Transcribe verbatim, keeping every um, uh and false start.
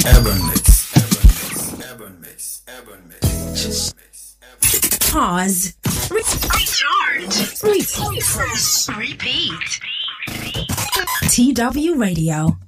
Urban Mix. Urban Mix. Urban Mix. Just pause. Recharge. Refresh. Repeat. T W Radio.